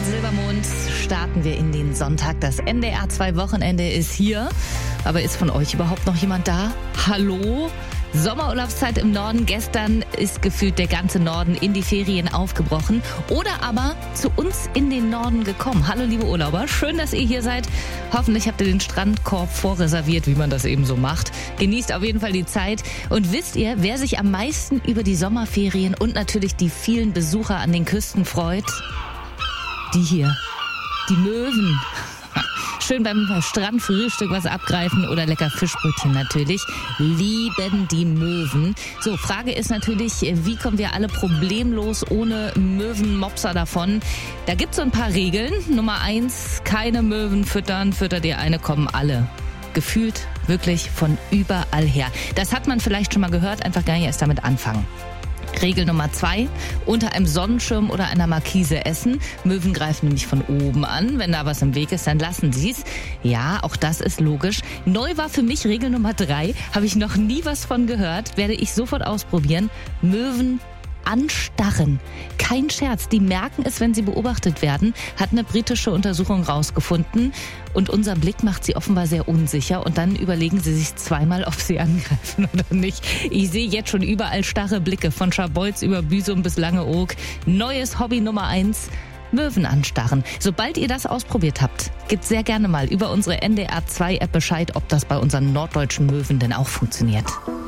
Silbermond starten wir in den Sonntag. Das NDR 2 Wochenende ist hier. Aber ist von euch überhaupt noch jemand da? Hallo? Sommerurlaubszeit im Norden. Gestern ist gefühlt der ganze Norden in die Ferien aufgebrochen oder aber zu uns in den Norden gekommen. Hallo liebe Urlauber, schön, dass ihr hier seid. Hoffentlich habt ihr den Strandkorb vorreserviert, wie man das eben so macht. Genießt auf jeden Fall die Zeit. Und wisst ihr, wer sich am meisten über die Sommerferien und natürlich die vielen Besucher an den Küsten freut? Die hier, die Möwen. Schön beim Strandfrühstück was abgreifen oder lecker Fischbrötchen natürlich. Lieben die Möwen. So, Frage ist natürlich, wie kommen wir alle problemlos ohne Möwenmopser davon? Da gibt's so ein paar Regeln. Nummer 1, keine Möwen füttern. Füttert ihr eine, kommen alle. Gefühlt wirklich von überall her. Das hat man vielleicht schon mal gehört, einfach gar nicht erst damit anfangen. Regel Nummer 2, unter einem Sonnenschirm oder einer Markise essen. Möwen greifen nämlich von oben an. Wenn da was im Weg ist, dann lassen sie es. Ja, auch das ist logisch. Neu war für mich Regel Nummer 3, habe ich noch nie was von gehört, werde ich sofort ausprobieren. Möwen anstarren. Kein Scherz, die merken es, wenn sie beobachtet werden, hat eine britische Untersuchung rausgefunden. Und unser Blick macht sie offenbar sehr unsicher und dann überlegen sie sich zweimal, ob sie angreifen oder nicht. Ich sehe jetzt schon überall starre Blicke, von Scharbeutz über Büsum bis Langeoog. Neues Hobby Nummer 1, Möwen anstarren. Sobald ihr das ausprobiert habt, gebt sehr gerne mal über unsere NDR 2 App Bescheid, ob das bei unseren norddeutschen Möwen denn auch funktioniert.